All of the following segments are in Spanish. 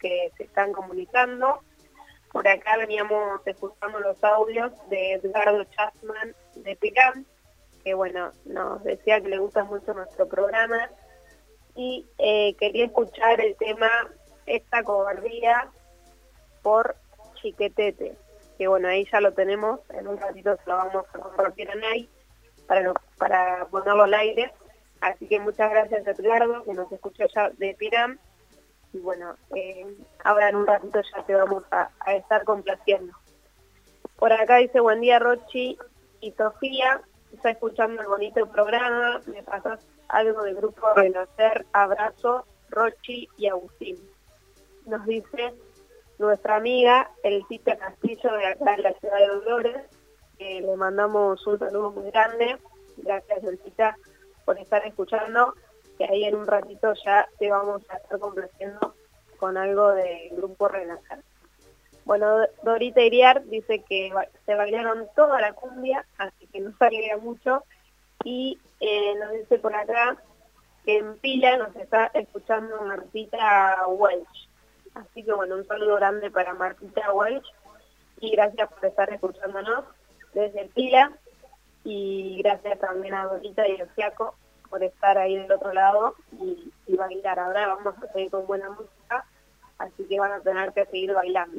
que se están comunicando. Por acá veníamos escuchando los audios de Edgardo Chasman de Pirán, que bueno, nos decía que le gusta mucho nuestro programa y quería escuchar el tema Esta cobardía por Chiquetete, que bueno, ahí ya lo tenemos, en un ratito se lo vamos a compartir en ahí para ponerlo al aire. Así que muchas gracias Edgardo, que nos escucha ya de Pirán. Y bueno, ahora en un ratito ya te vamos a estar complaciendo. Por acá dice, buen día Rochi y Sofía, está escuchando el bonito programa, me pasas algo del grupo Renacer, abrazo, Rochi y Agustín. Nos dice nuestra amiga Elcita Castillo de acá de la ciudad de Dolores, le mandamos un saludo muy grande, gracias Elcita por estar escuchando, que ahí en un ratito ya te vamos a estar complaciendo con algo del grupo Renacer. Bueno, Dorita Iriar dice que se bailaron toda la cumbia, así que no se alegra mucho, y nos dice por acá que en Pila nos está escuchando Martita Welch. Así que bueno, un saludo grande para Martita Welch, y gracias por estar escuchándonos desde Pila, y gracias también a Dorita y a Flaco por estar ahí del otro lado y bailar. Ahora vamos a seguir con buena música, así que van a tener que seguir bailando.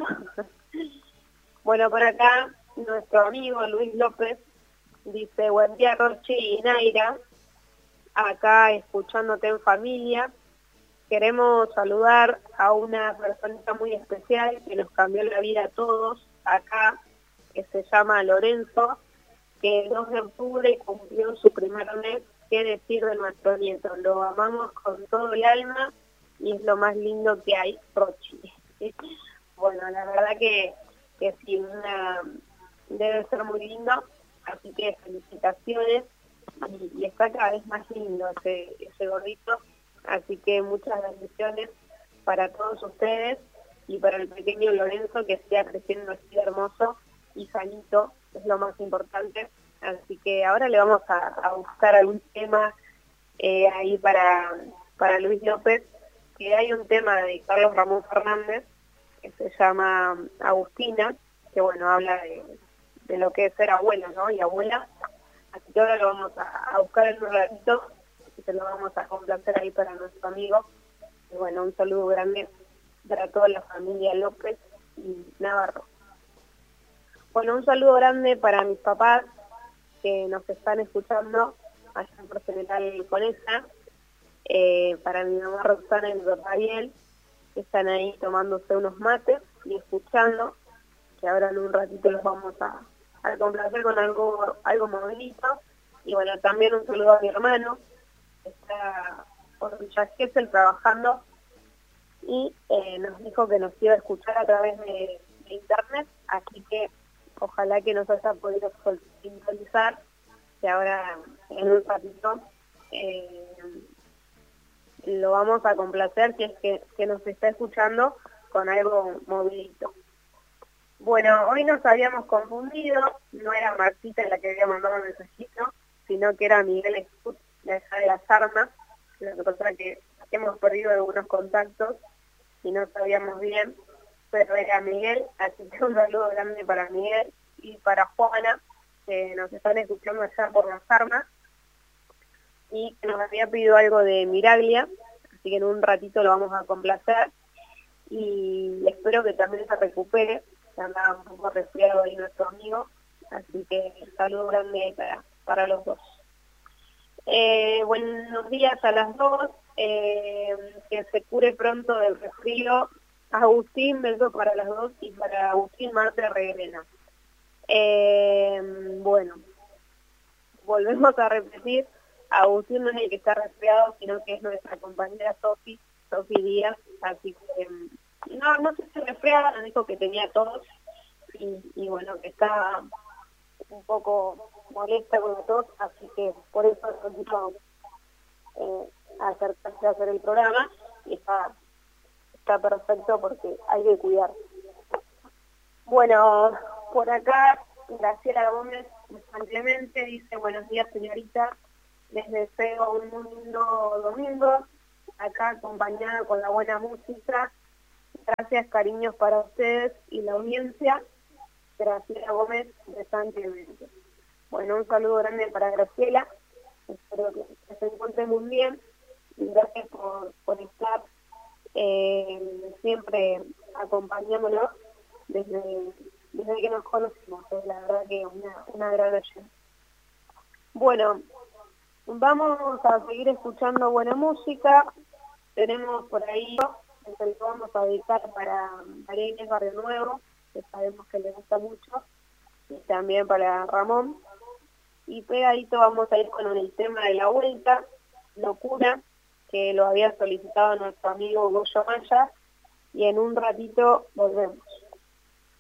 Bueno, por acá nuestro amigo Luis López dice, buen día Rochi y Naira, acá escuchándote en familia. Queremos saludar a una personita muy especial que nos cambió la vida a todos acá, que se llama Lorenzo, que el 2 de octubre cumplió su primer mes. Qué decir de nuestro nieto, lo amamos con todo el alma y es lo más lindo que hay, Rochi. Bueno, la verdad que sí, debe ser muy lindo, así que felicitaciones, y está cada vez más lindo ese gordito, así que muchas bendiciones para todos ustedes y para el pequeño Lorenzo, que siga creciendo así hermoso y sanito, es lo más importante. Así que ahora le vamos a buscar algún tema ahí para Luis López, que hay un tema de Carlos Ramón Fernández que se llama Agustina, que bueno, habla de lo que es ser abuelo, ¿no? Y abuela. Así que ahora lo vamos a buscar en un ratito y se lo vamos a complacer ahí para nuestro amigo. Y bueno, un saludo grande para toda la familia López y Navarro. Bueno, un saludo grande para mis papás que nos están escuchando allá por General Conesa, para mi mamá Roxana y mi papá Ariel, que están ahí tomándose unos mates y escuchando, que ahora en un ratito los vamos a complacer con algo movidito. Y bueno, también un saludo a mi hermano, que está por Villa Gesell trabajando, y nos dijo que nos iba a escuchar a través de internet, así que ojalá que nos haya podido sintonizar, que ahora en un ratito lo vamos a complacer, si es que nos está escuchando con algo movidito. Bueno, hoy nos habíamos confundido, no era Martita la que había mandado el mensajito, sino que era Miguel Escut, de allá de Las Armas. Lo que pasa es que hemos perdido algunos contactos y no sabíamos bien, pero era Miguel, así que un saludo grande para Miguel y para Juana, que nos están escuchando allá por Las Armas, y que nos había pedido algo de Miraglia, así que en un ratito lo vamos a complacer, y espero que también se recupere, que andaba un poco resfriado ahí nuestro amigo, así que un saludo grande para los dos. Buenos días a las dos, que se cure pronto del resfrío. Agustín, beso para las dos, y para Agustín, Marta Regrena. Bueno, volvemos a repetir, Agustín no es el que está resfriado, sino que es nuestra compañera Sofi Díaz, así que no sé si resfriada, nos dijo que tenía tos, y bueno, que está un poco molesta con la tos, así que por eso no quiso acercarse a hacer el programa, y está perfecto porque hay que cuidar. Bueno, por acá Graciela Gómez de San Clemente dice, buenos días señorita, les deseo un muy lindo domingo, acá acompañada con la buena música. Gracias Gracias, cariños para ustedes y la audiencia. Graciela Gómez de San Clemente. Bueno, un saludo grande para Graciela. Espero que se encuentre muy bien. Y gracias por estar siempre acompañándonos desde que nos conocimos. Es la verdad que una gran oyente. Bueno, vamos a seguir escuchando buena música. Tenemos por ahí el que vamos a dedicar para María Inés Barrio Nuevo, que sabemos que le gusta mucho, y también para Ramón. Y pegadito vamos a ir con el tema de la vuelta, Locura, que lo había solicitado nuestro amigo Goyo Maya, y en un ratito volvemos.